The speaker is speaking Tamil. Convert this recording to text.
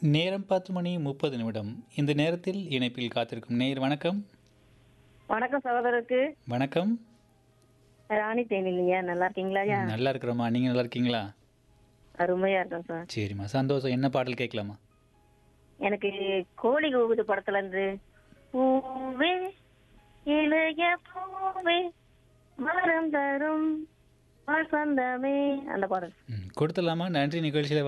நேரம் 10:30 இந்த நேரத்தில் இணைப்பில் காத்திருக்கும் நேயர் வணக்கம். வணக்கம் சகோதரருக்கு. வணக்கம். ராணி தேனிலையா, நல்லா இருக்கீங்களாயா? நல்லா இருக்கிறோம்மா. நீங்க நல்லா இருக்கீங்களா? அருமையா இருக்கேன் சார். சரிம்மா, சந்தோஷம். என்ன பாடல் கேட்கலாமா? எனக்கு கோழி கூவுது படத்துல இருந்து பூவே இளைய பூவே மரம் தரும் வசந்தமே அந்த பாடல். கொடுத்துடலாமா? நன்றி நிகழ்ச்சியில்